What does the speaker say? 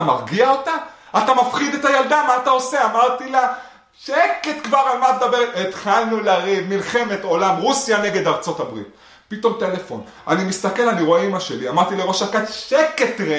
מרגיע אותה? אתה מפחיד את הילדה, מה אתה עושה? אמרתי לה, שקט כבר, על מה תדבר? התחלנו לריב, מלחמת עולם, רוסיה נגד ארצות הברית. פתאום טלפון, אני מסתכל, אני רואה אמא שלי, אמרתי לראש הכת, שקט רגע.